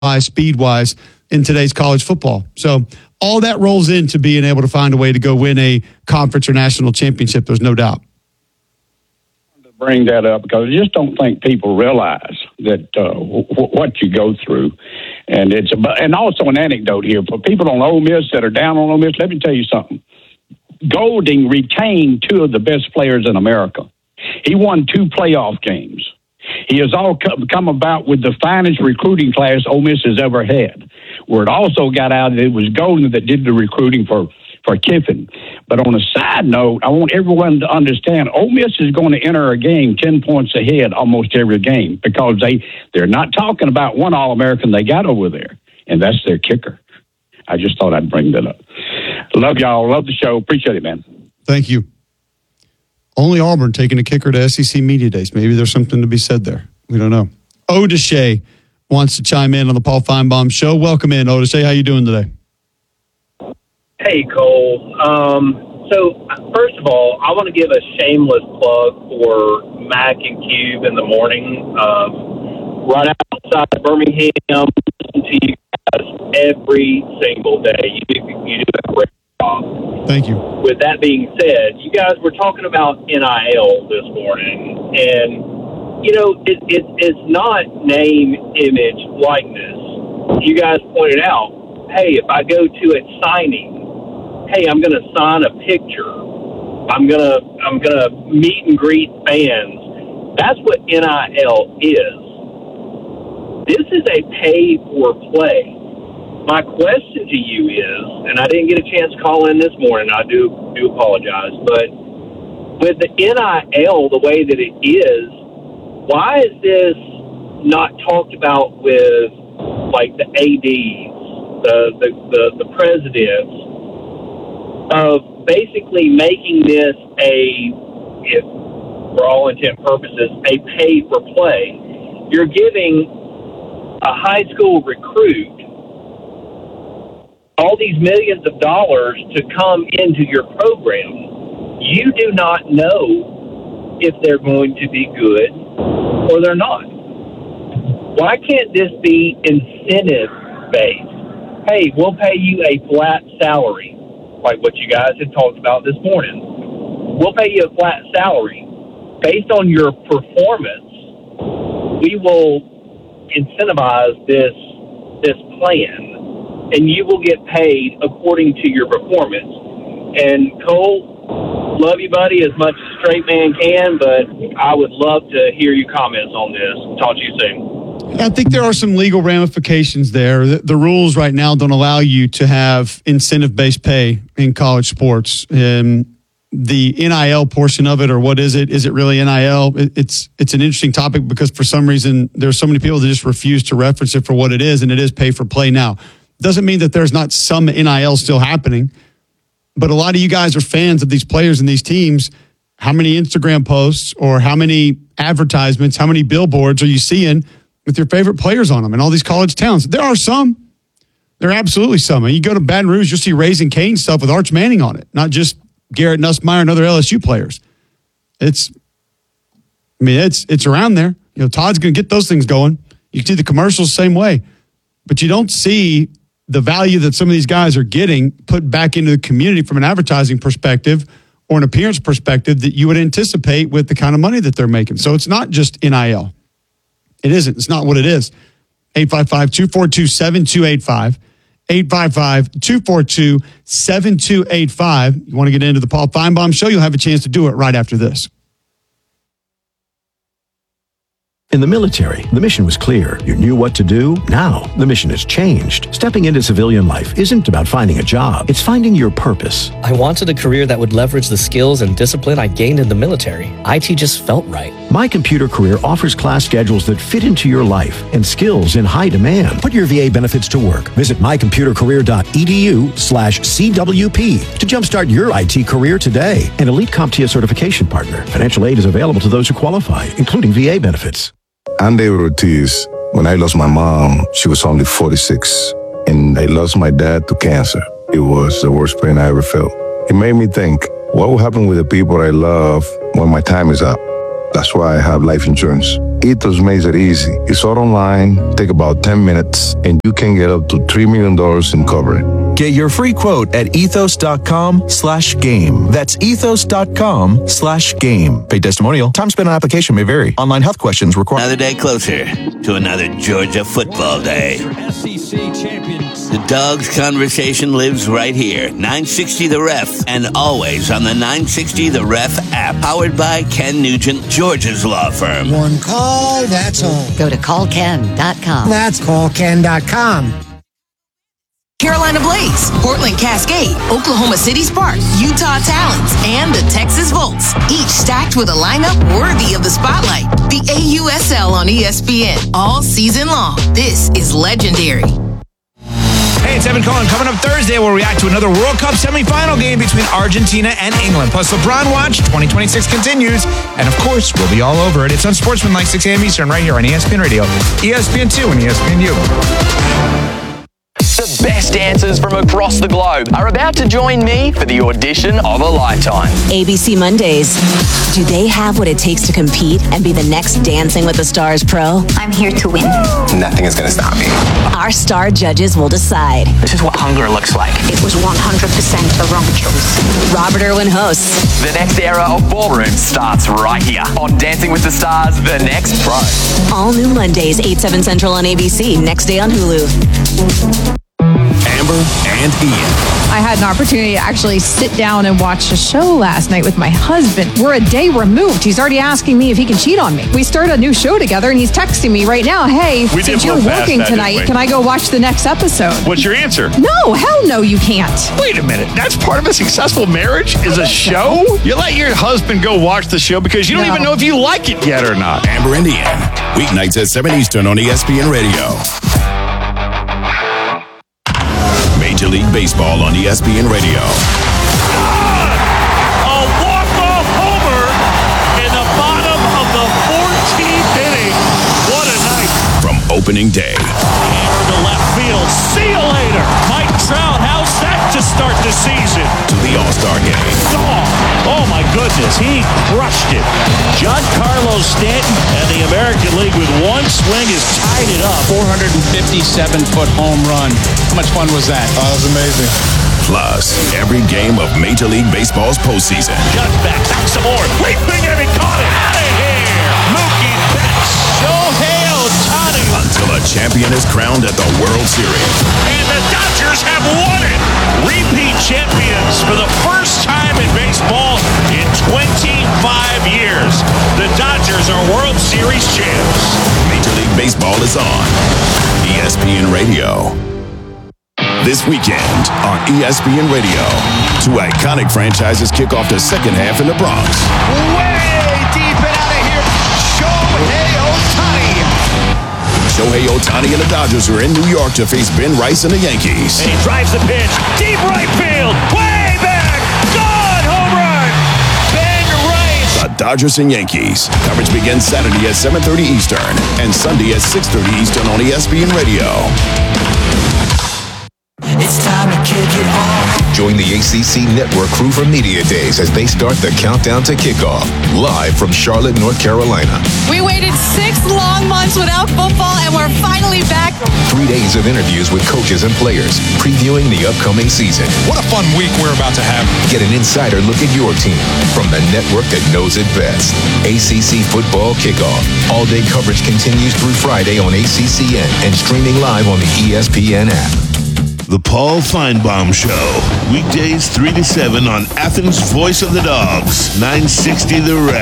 speed-wise in today's college football. So all that rolls into being able to find a way to go win a conference or national championship, there's no doubt. Bring that up because I just don't think people realize that what you go through. And and also an anecdote here for people on Ole Miss that are down on Ole Miss. Let me tell you something. Golding retained two of the best players in America. He won 2 playoff games. He has all come about with the finest recruiting class Ole Miss has ever had. Where it also got out, it was Golden that did the recruiting for Kiffin. But on a side note, I want everyone to understand Ole Miss is going to enter a game 10 points ahead almost every game because they're not talking about one All-American they got over there, and that's their kicker. I just thought I'd bring that up. Love y'all. Love the show. Appreciate it, man. Thank you. Only Auburn taking a kicker to SEC Media Days. Maybe there's something to be said there. We don't know. O'Deshea wants to chime in on the Paul Feinbaum Show. Welcome in, O'Deshea. How you doing today? Hey, Cole. So, first of all, I want to give a shameless plug for Mac and Cube in the morning. Right outside of Birmingham, listen to you guys every single day. You do a great job. Thank you. With that being said, you guys were talking about NIL this morning, and, you know, it's not name, image, likeness. You guys pointed out, hey, if I go to a signing, hey, I'm going to sign a picture. I'm gonna meet and greet fans. That's what NIL is. This is a pay for play. My question to you is, and I didn't get a chance to call in this morning. I do apologize, but with the NIL the way that it is, why is this not talked about with like the ADs, the presidents? Of basically making this if for all intent and purposes, a pay for play. You're giving a high school recruit all these millions of dollars to come into your program. You do not know if they're going to be good or they're not. Why can't this be incentive-based? Hey, we'll pay you a flat salary, like what you guys had talked about this morning. We'll pay you a flat salary. Based on your performance, we will incentivize this plan, and you will get paid according to your performance. And Cole, love you, buddy, as much as a straight man can, but I would love to hear your comments on this. Talk to you soon. I think there are some legal ramifications there. The rules right now don't allow you to have incentive-based pay in college sports. The NIL portion of it, or what is it? Is it really NIL? It's an interesting topic because for some reason there's so many people that just refuse to reference it for what it is, and it is pay for play now. Doesn't mean that there's not some NIL still happening, but a lot of you guys are fans of these players and these teams. How many Instagram posts or how many advertisements, how many billboards are you seeing with your favorite players on them in all these college towns? There are some. There are absolutely some. And you go to Baton Rouge, you'll see Raising Cane stuff with Arch Manning on it, not just Garrett Nussmeier and other LSU players. It's around there. You know, Todd's going to get those things going. You can see the commercials the same way. But you don't see the value that some of these guys are getting put back into the community from an advertising perspective or an appearance perspective that you would anticipate with the kind of money that they're making. So it's not just NIL. It isn't. It's not what it is. 855-242-7285. 855-242-7285. You want to get into the Paul Feinbaum Show? You'll have a chance to do it right after this. In the military, the mission was clear. You knew what to do. Now, the mission has changed. Stepping into civilian life isn't about finding a job. It's finding your purpose. I wanted a career that would leverage the skills and discipline I gained in the military. IT just felt right. My Computer Career offers class schedules that fit into your life and skills in high demand. Put your VA benefits to work. Visit mycomputercareer.edu/CWP to jumpstart your IT career today. An elite CompTIA certification partner. Financial aid is available to those who qualify, including VA benefits. I'm David Ortiz. When I lost my mom, she was only 46, and I lost my dad to cancer. It was the worst pain I ever felt. It made me think, what will happen with the people I love when my time is up? That's why I have life insurance. Ethos makes it easy. It's all online, take about 10 minutes, and you can get up to $3 million in coverage. Get your free quote at ethos.com/game. That's ethos.com/game. Paid testimonial. Time spent on application may vary. Online health questions required. Another day closer to another Georgia football day. SEC champions. The Dogs conversation lives right here. 960 The Ref, and always on the 960 The Ref app. Powered by Ken Nugent, Georgia's law firm. One call, that's all. Go to callken.com. That's callken.com. Carolina Blaze, Portland Cascade, Oklahoma City Sparks, Utah Talons, and the Texas Volts, each stacked with a lineup worthy of the spotlight. The AUSL on ESPN all season long. This is legendary. Hey, it's Evan Cohen. Coming up Thursday, we'll react to another World Cup semifinal game between Argentina and England. Plus, LeBron Watch 2026 continues. And, of course, we'll be all over it. It's on Sportsmanlike 6 a.m. Eastern right here on ESPN Radio, ESPN2, and ESPNU. The best dancers from across the globe are about to join me for the audition of a lifetime. ABC Mondays. Do they have what it takes to compete and be the next Dancing with the Stars pro? I'm here to win. Nothing is going to stop me. Our star judges will decide. This is what hunger looks like. It was 100% a wrong choice. Robert Irwin hosts. The next era of ballroom starts right here on Dancing with the Stars, The Next Pro. All new Mondays, 8/7 Central on ABC. Next day on Hulu. Amber and Ian. I had an opportunity to actually sit down and watch a show last night with my husband. We're a day removed. He's already asking me if he can cheat on me. We started a new show together, and he's texting me right now, hey, since you're working tonight, can I go watch the next episode? What's your answer? No, hell no, you can't. Wait a minute. That's part of a successful marriage is a show? You let your husband go watch the show because you don't even know if you like it yet or not. Amber and Ian. Weeknights at 7 Eastern on ESPN Radio. Major League Baseball on ESPN Radio. A walk-off homer in the bottom of the 14th inning. What a night. From opening day. Hammer to left field. See you later. Mike Trout, how's that to start the season? To the All-Star game. Oh my goodness, he crushed it. Giancarlo Stanton and the American League with one swing has tied it up. 457-foot home run. How much fun was that? Oh, that was amazing. Plus, every game of Major League Baseball's postseason. Judge back some more. Leaping and he caught it. Out of here. Mookie Betts. Shohei Ohtani. Until a champion is crowned at the World Series. And the Dodgers have won it. Repeat champions for the first time in baseball in 25 years. The Dodgers are World Series champs. Major League Baseball is on ESPN Radio. This weekend on ESPN Radio, two iconic franchises kick off the second half in the Bronx. Way deep and out of here, Shohei Ohtani. Shohei Ohtani and the Dodgers are in New York to face Ben Rice and the Yankees. And he drives the pitch, deep right field, way back, gone, home run, Ben Rice. The Dodgers and Yankees. Coverage begins Saturday at 7:30 Eastern and Sunday at 6:30 Eastern on ESPN Radio. It's time to kick it off. Join the ACC Network crew for Media Days as they start the countdown to kickoff. Live from Charlotte, North Carolina. We waited 6 long months without football, and we're finally back. 3 days of interviews with coaches and players, previewing the upcoming season. What a fun week we're about to have. Get an insider look at your team from the network that knows it best. ACC Football Kickoff. All-day coverage continues through Friday on ACCN and streaming live on the ESPN app. The Paul Feinbaum Show. Weekdays 3 to 7 on Athens' Voice of the Dogs. 960 The Ref.